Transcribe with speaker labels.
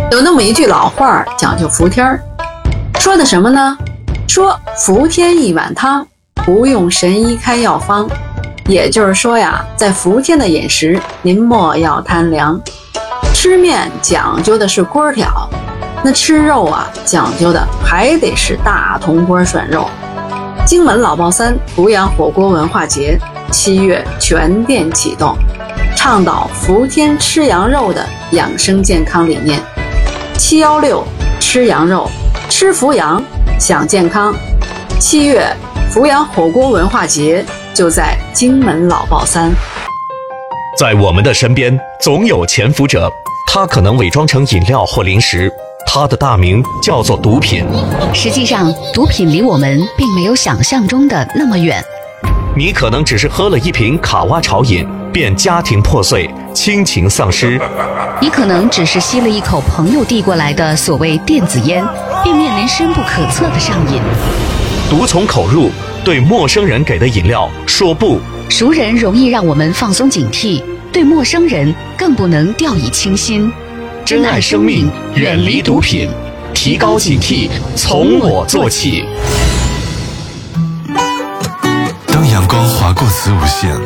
Speaker 1: 有那么一句老话讲究服天儿，说的什么呢？说服天一碗汤，不用神医开药方。也就是说呀，在伏天的饮食，您莫要贪凉。吃面讲究的是锅挑，那吃肉啊，讲究的还得是大铜锅涮肉。荆门老爆三阜阳火锅文化节7月全店启动，倡导伏天吃羊肉的养生健康理念。716吃羊肉，吃伏阳，享健康。7月阜阳火锅文化节就在荆门老爆三。
Speaker 2: 在我们的身边总有潜伏者，他可能伪装成饮料或零食，他的大名叫做毒品。
Speaker 3: 实际上，毒品离我们并没有想象中的那么远。
Speaker 2: 你可能只是喝了一瓶卡哇潮饮，便家庭破碎，亲情丧失。
Speaker 3: 你可能只是吸了一口朋友递过来的所谓电子烟，便面临深不可测的上瘾。
Speaker 2: 毒从口入，对陌生人给的饮料说不。
Speaker 3: 熟人容易让我们放松警惕，对陌生人更不能掉以轻心。
Speaker 2: 珍爱生命，远离毒品，提高警惕，从我做起。
Speaker 4: 当阳光划过子午线，